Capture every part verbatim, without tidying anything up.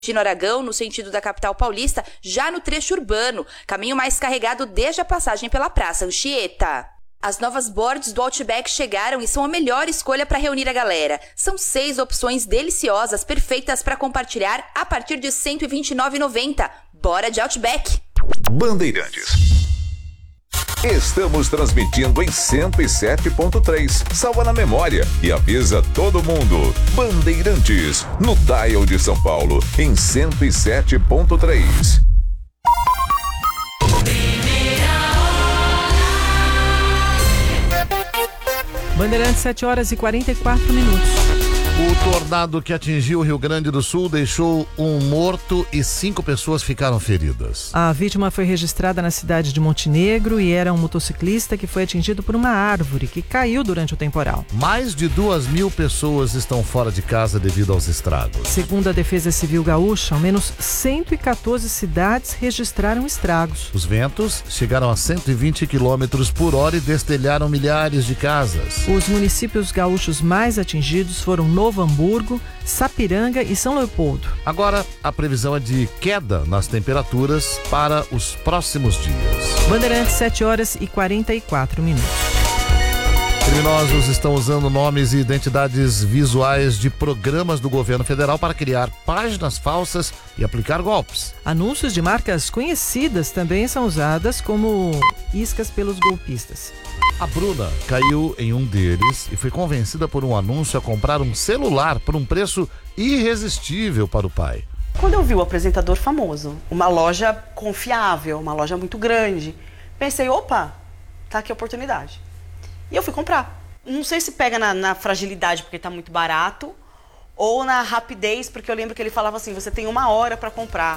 de Aragão, no sentido da capital paulista, já no trecho urbano, caminho mais carregado desde a passagem pela Praça Anchieta. As novas boards do Outback chegaram e são a melhor escolha para reunir a galera. São seis opções deliciosas, perfeitas para compartilhar a partir de cento e vinte e nove reais e noventa centavos. Bora de Outback! Bandeirantes. Estamos transmitindo em cento e sete ponto três. Salva na memória e avisa todo mundo. Bandeirantes, no dial de São Paulo, em cento e sete ponto três. Bandeirantes, sete horas e quarenta e quatro minutos. O tornado que atingiu o Rio Grande do Sul deixou um morto e cinco pessoas ficaram feridas. A vítima foi registrada na cidade de Montenegro e era um motociclista que foi atingido por uma árvore que caiu durante o temporal. Mais de duas mil pessoas estão fora de casa devido aos estragos. Segundo a Defesa Civil Gaúcha, ao menos cento e quatorze cidades registraram estragos. Os ventos chegaram a cento e vinte quilômetros por hora e destelharam milhares de casas. Os municípios gaúchos mais atingidos foram Novo Hamburgo, Sapiranga e São Leopoldo. Agora, a previsão é de queda nas temperaturas para os próximos dias. Bandeirantes, sete horas e quarenta e quatro minutos. Criminosos estão usando nomes e identidades visuais de programas do governo federal para criar páginas falsas e aplicar golpes. Anúncios de marcas conhecidas também são usadas como iscas pelos golpistas. A Bruna caiu em um deles e foi convencida por um anúncio a comprar um celular por um preço irresistível para o pai. Quando eu vi o apresentador famoso, uma loja confiável, uma loja muito grande, pensei, opa, tá aqui a oportunidade. E eu fui comprar. Não sei se pega na, na fragilidade porque tá muito barato ou na rapidez, porque eu lembro que ele falava assim, você tem uma hora para comprar.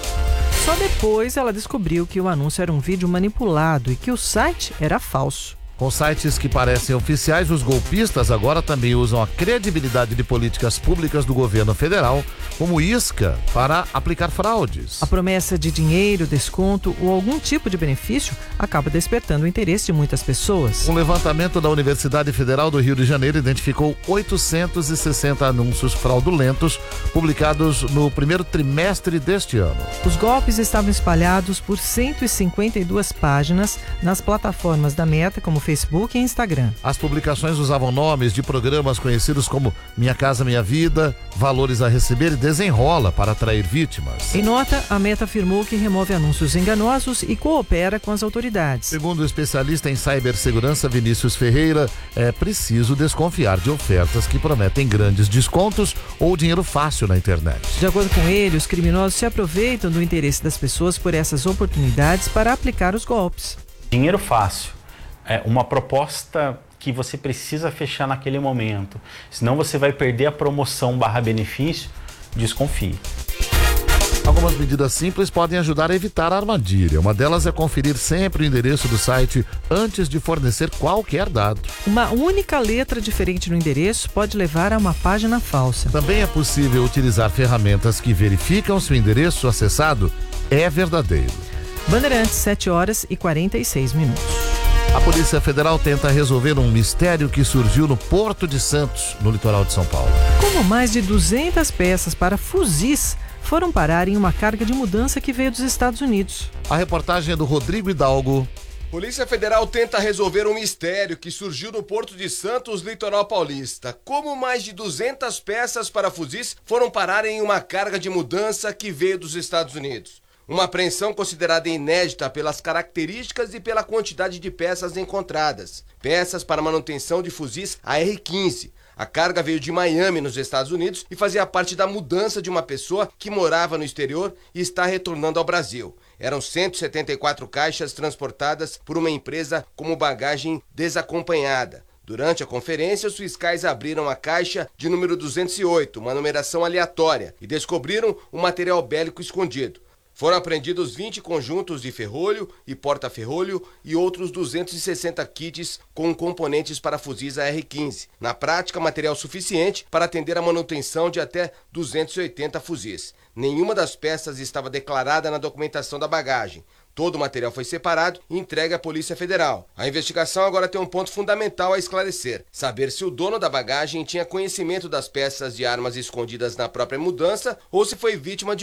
Só depois ela descobriu que o anúncio era um vídeo manipulado e que o site era falso. Com sites que parecem oficiais, os golpistas agora também usam a credibilidade de políticas públicas do governo federal como isca para aplicar fraudes. A promessa de dinheiro, desconto ou algum tipo de benefício acaba despertando o interesse de muitas pessoas. Um levantamento da Universidade Federal do Rio de Janeiro identificou oitocentos e sessenta anúncios fraudulentos publicados no primeiro trimestre deste ano. Os golpes estavam espalhados por cento e cinquenta e duas páginas nas plataformas da Meta, como Facebook e Instagram. As publicações usavam nomes de programas conhecidos como Minha Casa Minha Vida, Valores a Receber e Desenrola para atrair vítimas. Em nota, a Meta afirmou que remove anúncios enganosos e coopera com as autoridades. Segundo o especialista em cibersegurança Vinícius Ferreira, é preciso desconfiar de ofertas que prometem grandes descontos ou dinheiro fácil na internet. De acordo com ele, os criminosos se aproveitam do interesse das pessoas por essas oportunidades para aplicar os golpes. Dinheiro fácil. É uma proposta que você precisa fechar naquele momento, senão você vai perder a promoção barra benefício, desconfie. Algumas medidas simples podem ajudar a evitar a armadilha. Uma delas é conferir sempre o endereço do site antes de fornecer qualquer dado. Uma única letra diferente no endereço pode levar a uma página falsa. Também é possível utilizar ferramentas que verificam se o endereço acessado é verdadeiro. Bandeirantes, sete horas e quarenta e seis minutos. A Polícia Federal tenta resolver um mistério que surgiu no Porto de Santos, no litoral de São Paulo. Como mais de duzentas peças para fuzis foram parar em uma carga de mudança que veio dos Estados Unidos. A reportagem é do Rodrigo Hidalgo. Polícia Federal tenta resolver um mistério que surgiu no Porto de Santos, litoral paulista. Como mais de duzentas peças para fuzis foram parar em uma carga de mudança que veio dos Estados Unidos. Uma apreensão considerada inédita pelas características e pela quantidade de peças encontradas. Peças para manutenção de fuzis A R quinze. A carga veio de Miami, nos Estados Unidos, e fazia parte da mudança de uma pessoa que morava no exterior e está retornando ao Brasil. Eram cento e setenta e quatro caixas transportadas por uma empresa como bagagem desacompanhada. Durante a conferência, os fiscais abriram a caixa de número duzentos e oito, uma numeração aleatória, e descobriram um material bélico escondido. Foram apreendidos vinte conjuntos de ferrolho e porta-ferrolho e outros duzentos e sessenta kits com componentes para fuzis A R quinze. Na prática, material suficiente para atender a manutenção de até duzentos e oitenta fuzis. Nenhuma das peças estava declarada na documentação da bagagem. Todo o material foi separado e entregue à Polícia Federal. A investigação agora tem um ponto fundamental a esclarecer: saber se o dono da bagagem tinha conhecimento das peças de armas escondidas na própria mudança ou se foi vítima de